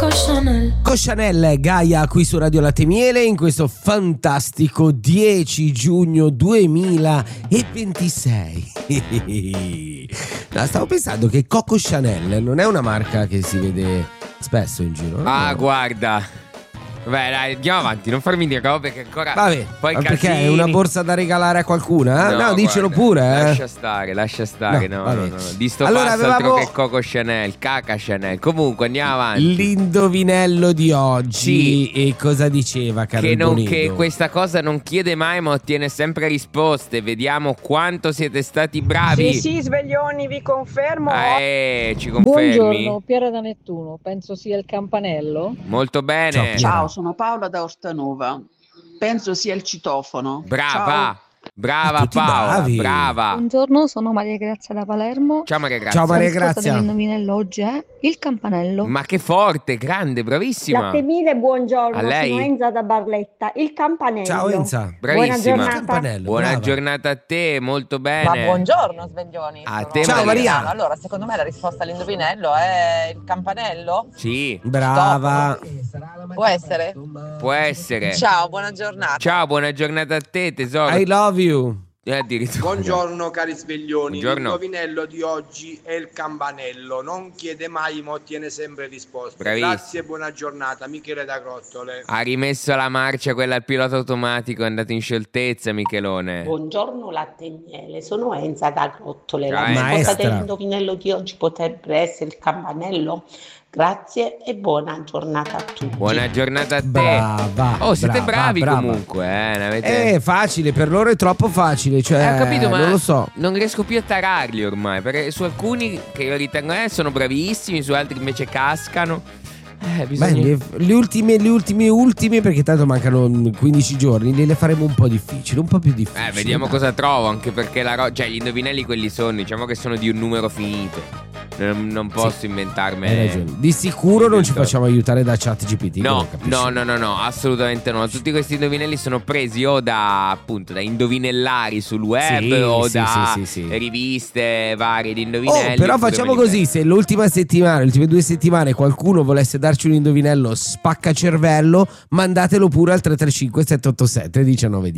Coco Chanel, Gaia qui su Radio Latte Miele in questo fantastico 10 giugno 2026. No, stavo pensando che Coco Chanel non è una marca che si vede spesso in giro. Ah, guarda. Beh, dai, andiamo avanti, non farmi dire robe che ancora. Vabbè, poi perché casini. è una borsa da regalare a qualcuna? No, dicelo guarda, pure. Lascia stare. No. Di sto allora, passo altro che Coco Chanel, caca Chanel. Comunque andiamo avanti. L'indovinello di oggi. Sì. E cosa diceva, caro che questa cosa non chiede mai ma ottiene sempre risposte. Vediamo quanto siete stati bravi. Sì, sveglioni, vi confermo. Ci confermi? Buongiorno, Piera da Nettuno, penso sia il campanello. Molto bene. Ciao, sono Paola da Ortanova. Penso sia il citofono. Brava. Ciao. Brava Paola, bravi. Brava. Buongiorno, sono Maria Grazia da Palermo. Ciao Maria Grazia. Ciao Maria La risposta Grazia. dell'indovinello oggi è il campanello. Ma che forte, grande, bravissima. Latte Miele, buongiorno, A lei? sono Enza da Barletta. Il campanello. Ciao Enza. Bravissima. Buona giornata. Campanello, Buona brava. giornata a te, molto bene. Ma buongiorno sveglioni. A Sono te, Ciao, Maria. Allora, secondo me la risposta all'indovinello è il campanello? Sì, Brava. Può essere? può essere. Ciao, buona giornata. Ciao, buona giornata a te, tesoro. I love you. Addirittura. Buongiorno cari sveglioni, Buongiorno. l'indovinello di oggi è il campanello, non chiede mai ma ottiene sempre risposte. Bravissimo. Grazie e buona giornata, Michele da Grottole. Ha rimesso la marcia quella al pilota automatico, è andato in scioltezza Michelone. Buongiorno Latte Miele, sono Enza da Grottole. Ciao, La risposta maestra. dell'indovinello di oggi potrebbe essere il campanello. Grazie e buona giornata a tutti. Buona giornata a te. Brava. Oh, siete brava, bravi brava. comunque, ne avete. È facile, per loro è troppo facile. Cioè, Ho capito, ma non lo so. non riesco più a tararli ormai. Perché su alcuni che io ritengo sono bravissimi, su altri invece cascano. Bisogna. Beh, le ultime, perché tanto mancano 15 giorni, le faremo un po' difficili, un po' più difficili. Vediamo cosa trovo, anche perché cioè gli indovinelli quelli sono, diciamo che sono di un numero finito. Non posso inventarmi. Hai ragione. Di sicuro non ci facciamo aiutare da ChatGPT. No, assolutamente no. Tutti questi indovinelli sono presi o da indovinellari sul web o da riviste varie di indovinelli. Però facciamo così: se le ultime 2 settimane qualcuno volesse darci un indovinello spaccacervello, mandatelo pure al 335 787 1910.